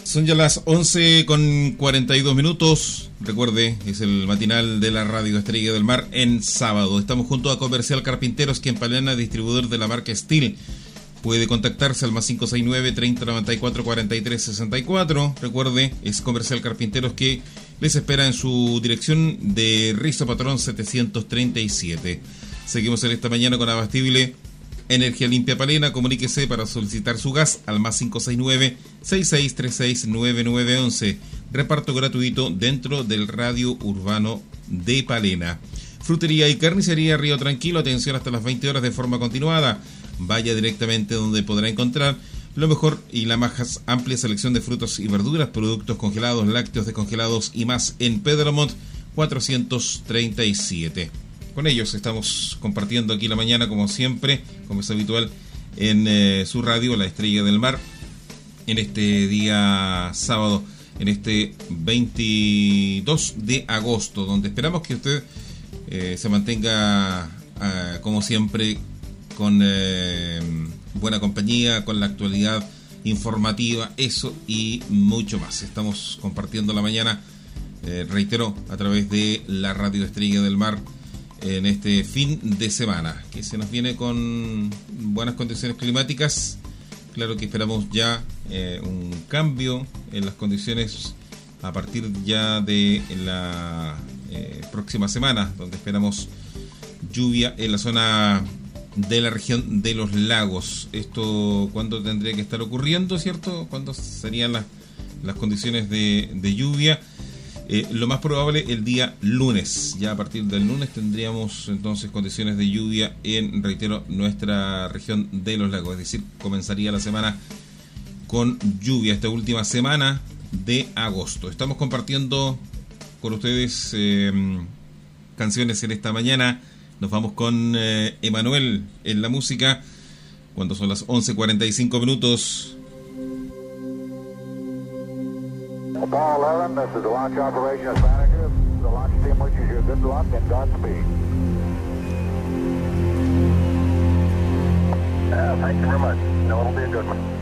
Son ya las 11:42. Recuerde, es el matinal de la Radio Estrella del Mar en sábado. Estamos junto a Comercial Carpinteros, quien Palena, distribuidor de la marca Steel. Puede contactarse al más 569 30 94 43 64. Recuerde, es Comercial Carpinteros que les espera en su dirección de Rizo Patrón 737. Seguimos en esta mañana con Abastible Energía Limpia Palena. Comuníquese para solicitar su gas al más 569-6636-9911. Reparto gratuito dentro del radio urbano de Palena. Frutería y carnicería Río Tranquilo. Atención hasta las 20 horas de forma continuada. Vaya directamente donde podrá encontrar lo mejor y la más amplia selección de frutos y verduras, productos congelados, lácteos descongelados y más en Pedro Montt 437. Con ellos estamos compartiendo aquí la mañana, como siempre, como es habitual, en su radio, La Estrella del Mar, en este día sábado, en este 22 de agosto, donde esperamos que usted se mantenga, como siempre, con buena compañía, con la actualidad informativa, eso y mucho más. Estamos compartiendo la mañana, reitero, a través de la Radio Estrella del Mar, en este fin de semana, que se nos viene con buenas condiciones climáticas. Claro que esperamos ya un cambio en las condiciones a partir ya de la próxima semana, donde esperamos lluvia en la zona de la región de los lagos. Esto, ¿cuándo tendría que estar ocurriendo, cierto? ¿Cuándo serían las condiciones de lluvia? Lo más probable el día lunes. Ya a partir del lunes tendríamos entonces condiciones de lluvia en, reitero, nuestra región de los lagos. Es decir, comenzaría la semana con lluvia, esta última semana de agosto. Estamos compartiendo con ustedes canciones en esta mañana. Nos vamos con Emanuel en la música, cuando son las 11:45. Apollo 11, this is the launch operations manager. The launch team wishes you good luck and Godspeed. Thank you very much. No, it'll be a good one.